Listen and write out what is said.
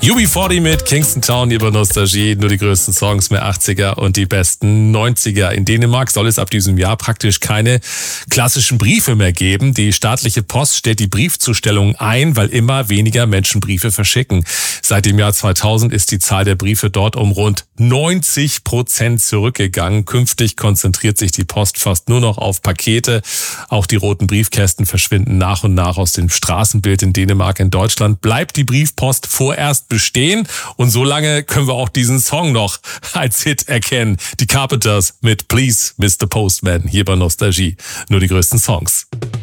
UB40 mit Kingston Town hier bei Nostalgie. Nur die größten Songs mehr 80er und die besten 90er. In Dänemark soll es ab diesem Jahr praktisch keine klassischen Briefe mehr geben. Die staatliche Post stellt die Briefzustellung ein, weil immer weniger Menschen Briefe verschicken. Seit dem Jahr 2000 ist die Zahl der Briefe dort um rund 90% zurückgegangen. Künftig konzentriert sich die Post fast nur noch auf Pakete. Auch die roten Briefkästen verschwinden nach und nach aus dem Straßenbild in Dänemark. In Deutschland bleibt die Briefpost vorerst bestehen und so lange können wir auch diesen Song noch als Hit erkennen. Die Carpenters mit Please Mr. Postman hier bei Nostalgie. Nur die größten Songs.